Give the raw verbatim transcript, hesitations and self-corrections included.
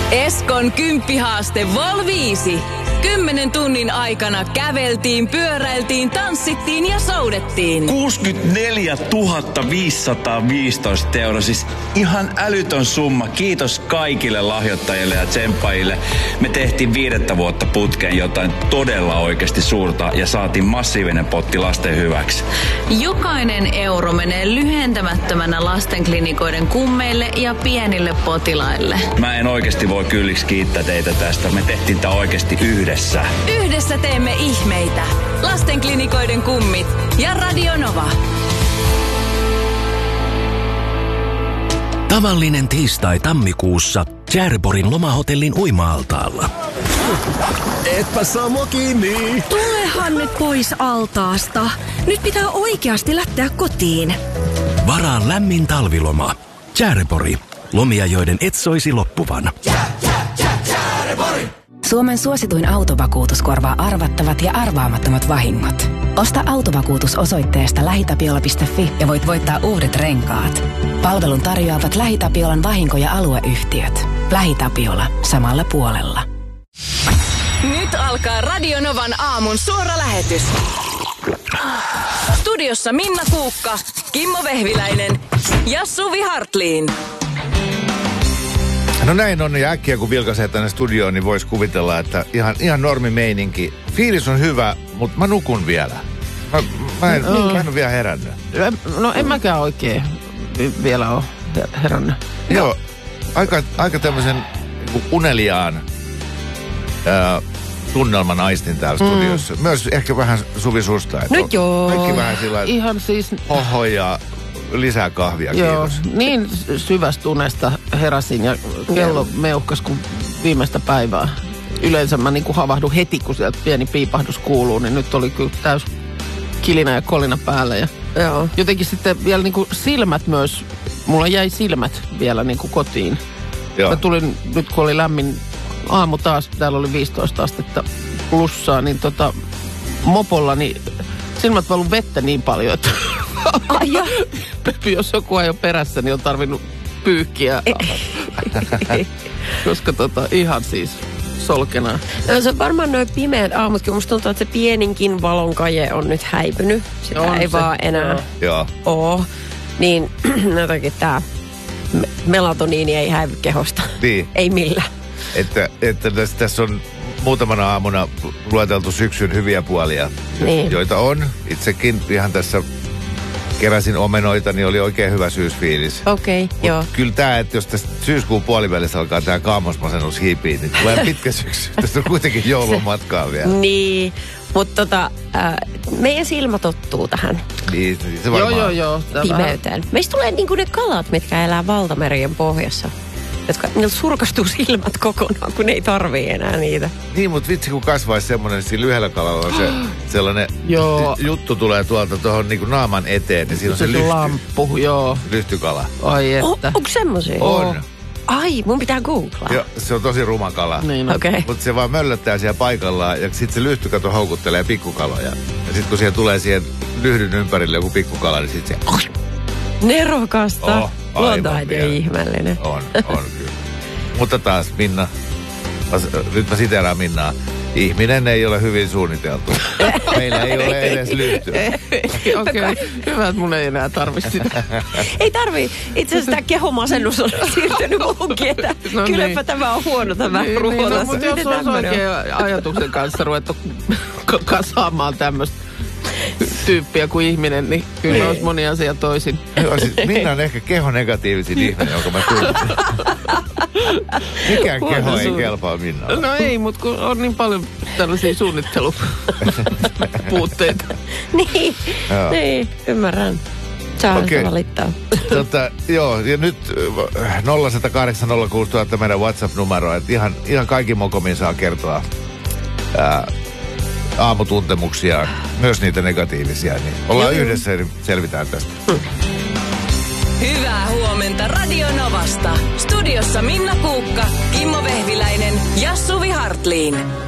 Eskon kymppihaaste Vol viisi. Kymmenen tunnin aikana käveltiin, pyöräiltiin, tanssittiin ja soudettiin. kuusikymmentäneljätuhatta viisisataaviisitoista euroa, siis ihan älytön summa. Kiitos kaikille lahjoittajille ja tsemppaajille. Me tehtiin viidettä vuotta putkeen jotain todella oikeasti suurta ja saatiin massiivinen potti lasten hyväksi. Jokainen euro menee lyhentämättömänä lastenklinikoiden kummeille ja pienille potilaille. Mä en oikeasti voi kylliksi kiittää teitä tästä. Me tehtiin tää oikeasti yhdessä. Yhdessä teemme ihmeitä. Lastenklinikoiden kummit ja Radio Nova. Tavallinen tiistai tammikuussa Tjärborin lomahotellin uima-altaalla. Etpä saa mua kiinni. Tulehan nyt pois altaasta. Nyt pitää oikeasti lähteä kotiin. Varaa lämmin talviloma. Tjärbori. Lomia, joiden et soisi loppuvan. Suomen suosituin autovakuutus korvaa arvattavat ja arvaamattomat vahingot. Osta autovakuutus osoitteesta lähitapiola piste fi ja voit voittaa uudet renkaat. Palvelun tarjoavat LähiTapiolan vahinko- ja alueyhtiöt. LähiTapiola. Samalla puolella. Nyt alkaa Radio Novan aamun suora lähetys. Studiossa Minna Kuukka, Kimmo Vehviläinen ja Suvi Hartliin. No näin on, ja äkkiä kun vilkaisee tänne studioon, niin voisi kuvitella, että ihan, ihan normimeininki. Fiilis on hyvä, mutta mä nukun vielä. Mä, mä, en, mm. mä en ole vielä herännyt. No en mäkään oikein vielä ole herännyt. Joo, aika, aika tämmöisen uneliaan ää, tunnelman aistin täällä mm. studiossa. Myös ehkä vähän Suvi susta. No joo. Kaikki vähän sillä ihan siis hoho ja lisää kahvia, joo, kiitos. Niin syvästä unesta heräsin ja kello meuhkas kuin viimeistä päivää. Yleensä mä niin kuin havahdun heti, kun sieltä pieni piipahdus kuuluu, niin nyt oli kyllä täys kilinä ja kolina päällä. Ja joo. Jotenkin sitten vielä niin kuin silmät myös, mulla jäi silmät vielä niin kuin kotiin. Joo. Mä tulin, nyt kun oli lämmin aamu taas, täällä oli viisitoista astetta plussaa, niin tota mopolla, niin silmät valu vettä niin paljon, että ai ja. Pepi, jos joku ei ole perässä, niin on tarvinnut pyyhkiä. Koska tota, ihan siis solkenaa. No, se on varmaan noin pimeät aamutkin. Musta tuntuu, että se pieninkin valonkaje on nyt häipynyt. Sitä on ei se vaan enää joo. oo. Niin jotenkin tää melatoniini ei häivy kehosta. Niin. Ei millään. Että, että tässä, tässä on muutamana aamuna lueteltu syksyn hyviä puolia, niin. Joita on. Itsekin ihan tässä keräsin omenoita, niin oli oikein hyvä syysfiilis. Okei, okay, joo. Kyllä tämä, että jos tästä syyskuun puolivälissä alkaa tämä kaamosmasennus hiipiä, niin tulee pitkä syksy. Tästä on kuitenkin joulun matkaa vielä. Niin, mutta tota, äh, meidän silmä tottuu tähän. Niin, se varmaan. Joo, joo, joo. Pimeyteen. Meistä tulee niinku ne kalat, mitkä elää valtamerien pohjassa. Jotka, niiltä surkastuu silmät kokonaan, kun ne ei tarvii enää niitä. Niin, mutta vitsi kun kasvaisi semmoinen, niin siinä lyhyellä kalalla on se sellainen joo. juttu tulee tuolta tuohon niinku naaman eteen, niin siinä on se, se lyhty. Lamppu, joo. Lyhtykala. Ai että. O, onko semmoisia? On. Ai, mun pitää googlaa. Joo, se on tosi ruma kala. Niin, okei. Okay. Mutta se vaan möllöttää siellä paikallaan ja sitten se lyhtykato houkuttelee pikkukaloja. Ja sitten kun siihen tulee siihen lyhdyn ympärille joku pikkukala, niin sitten se... Nerokasta. Oh, luontoäiti ihmeellinen. On, on kyllä. Mutta taas Minna, nyt mä siteeraan Minnaa. Ihminen ei ole hyvin suunniteltu. Meillä ei ole edes lyhtyä. Okei, okay. Hyvä, että mun ei enää tarvitse sitä. Ei tarvii. Itse asiassa tämä kehomasennus on siirtynyt muuhunkin, että no kylläpä niin. Tämä on huono tämä niin, ruota. Niin, no, mutta jos olisi oikein ajatuksen kanssa ruvettu kasaamaan tämmöistä tyyppiä kuin ihminen, niin kyllä ei. Olisi moni asia toisin. Joo, siis Minna on ehkä kehonegatiivisin ihminen, jonka mä tunnen. Mikään huono keho ei kelpaa Minnalle. No ei, mutta kun on niin paljon tällaisia suunnittelupuutteita. niin, niin, ymmärrän. Saa okay. valittaa. Tota, joo, ja nyt nolla yksi nolla kahdeksan nolla kuusi nolla nolla nolla meidän WhatsApp-numero, että ihan, ihan kaikki mokomin saa kertoa ää, aamutuntemuksia, myös niitä negatiivisia, niin ollaan joo, yhdessä ja selvitään tästä. Hmm. Hyvää huomenta Radio Novasta. Studiossa Minna Kuukka, Kimmo Vehviläinen ja Suvi Hartliin.